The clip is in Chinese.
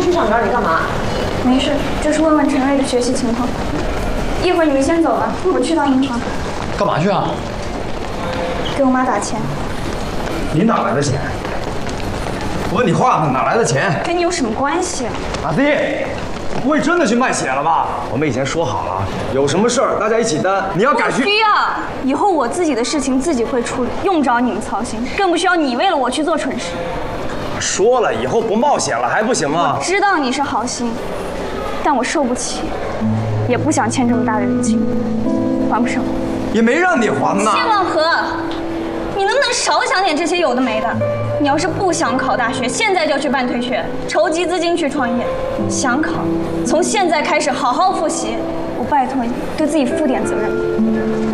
去找你干嘛？ 没事，就是问问陈瑞的学习情况。一会儿你们先走吧，我去趟银行。 干嘛去啊？ 给我妈打钱。 你哪来的钱？我问你话呢，哪来的钱？ 跟你有什么关系？ 阿弟，不会真的去卖血了吧？我们以前说好了，有什么事儿大家一起担。你要改去？ 不需要，以后我自己的事情自己会处理，用不着你们操心，更不需要你为了我去做蠢事。 说了，以后不冒险了还不行吗？ 我知道你是好心，但我受不起，也不想欠这么大的人情，还不上。 也没让你还呢。 谢望和，你能不能少想点这些有的没的？你要是不想考大学，现在就去办退学，筹集资金去创业。想考，从现在开始好好复习。我拜托你，对自己负点责任。